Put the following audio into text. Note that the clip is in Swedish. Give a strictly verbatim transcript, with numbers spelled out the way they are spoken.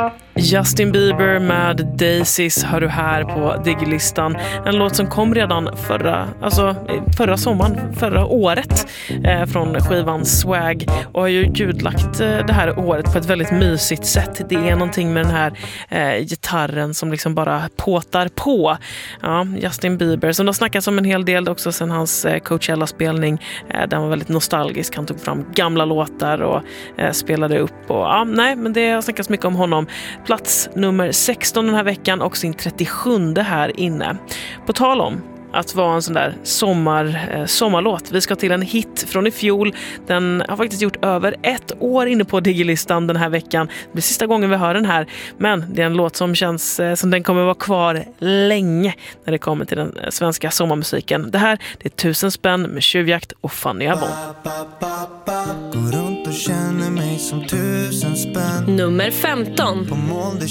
Justin Bieber med Daisies hör du här på Digilistan. En låt som kom redan förra, alltså förra sommaren, förra året eh, från skivan Swag, och har ju ljudlagt eh, det här året på ett väldigt mysigt sätt. Det är någonting med den här eh, gitarren som liksom bara påtar på. Ja, Justin Bieber, som det har snackats om en hel del också sen hans eh, Coachella-spelning. Eh, den var väldigt nostalgisk. Han tog fram gamla låtar och eh, spelade upp. Och, ja, nej, men det har snackats mycket om honom. Plats nummer sexton den här veckan och sin trettiosjunde här inne. På tal om att vara en sån där sommar, eh, sommarlåt. Vi ska till en hit från i fjol. Den har faktiskt gjort över ett år inne på Digilistan den här veckan. Det blir sista gången vi hör den här. Men det är en låt som känns eh, som den kommer vara kvar länge när det kommer till den eh, svenska sommarmusiken. Det här, det är Tusen spänn med Tjuvjakt och Fanny Avon. Går runt och känner mig som tusen spänn. Nummer femton. På mål det